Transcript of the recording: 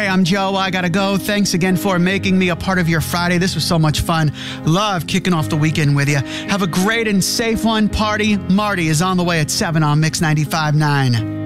I'm Joe. I gotta go. Thanks again for making me a part of your Friday. This was so much fun. Love kicking off the weekend with you. Have a great and safe one. Party Marty is on the way at 7 on Mix 95.9.